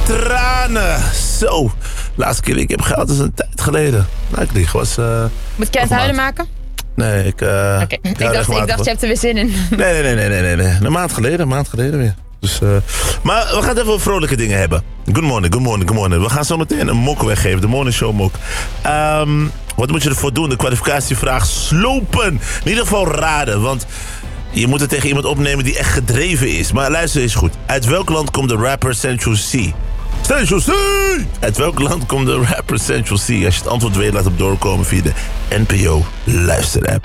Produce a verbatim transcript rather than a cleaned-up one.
tranen. Zo. Laatste keer dat ik heb geld is een tijd geleden. Nou, ik lieg, was... Uh, Moet ik je uit huilen maken? Nee, ik... Uh, Oké, okay. ik, ik dacht, ik dacht je hebt er weer zin in. Nee, nee, nee, nee, nee, nee, nee. Een maand geleden, een maand geleden weer. Dus, uh, maar we gaan het even over vrolijke dingen hebben. Good morning, good morning, good morning. We gaan zo meteen een mok weggeven, de morning show mok. Um, wat moet je ervoor doen? De kwalificatievraag slopen. In ieder geval raden, want je moet het tegen iemand opnemen die echt gedreven is. Maar luister eens goed. Uit welk land komt de rapper Central C? Central C! Uit welk land komt de rapper Central C? Als je het antwoord weet, laat hem doorkomen via de N P O luisterapp.